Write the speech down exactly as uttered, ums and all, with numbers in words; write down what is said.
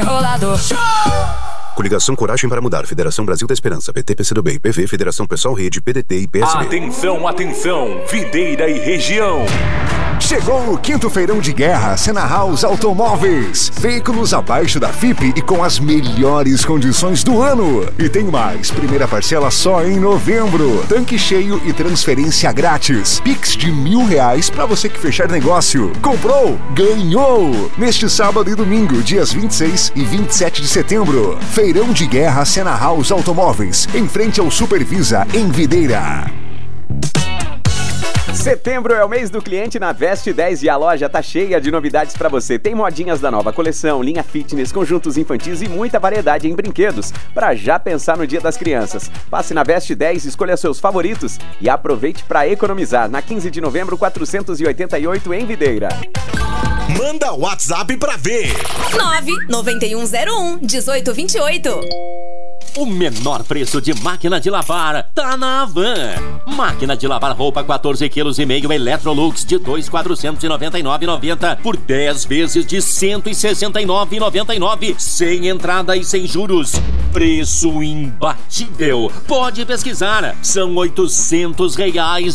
controlador. Coligação Coragem para Mudar, Federação Brasil da Esperança, P T, P C do B, P V, Federação Pessoal Rede, P D T e P S B. Atenção, atenção, Videira e região. Chegou o quinto feirão de guerra Sena House Automóveis. Veículos abaixo da F I P e com as melhores condições do ano. E tem mais, primeira parcela só em novembro. Tanque cheio e transferência grátis. Pix de mil reais pra você que fechar negócio. Comprou, ganhou! Neste sábado e domingo, dias vinte e seis e vinte e sete de setembro. Feirão de guerra Sena House Automóveis, em frente ao Supervisa, em Videira. Setembro é o mês do cliente na Veste dez e a loja tá cheia de novidades pra você. Tem modinhas da nova coleção, linha fitness, conjuntos infantis e muita variedade em brinquedos pra já pensar no Dia das Crianças. Passe na Veste dez, escolha seus favoritos e aproveite pra economizar. Na quinze de novembro, quatrocentos e oitenta e oito em Videira. Manda o WhatsApp pra ver. nove nove um zero um um oito dois oito. O menor preço de máquina de lavar tá na Havan. Máquina de lavar roupa quatorze quilos e meio Electrolux de dois mil quatrocentos e noventa e nove reais e noventa centavos por dez vezes de cento e sessenta e nove reais e noventa e nove centavos, sem entrada e sem juros. Preço imbatível. Pode pesquisar. São oitocentos reais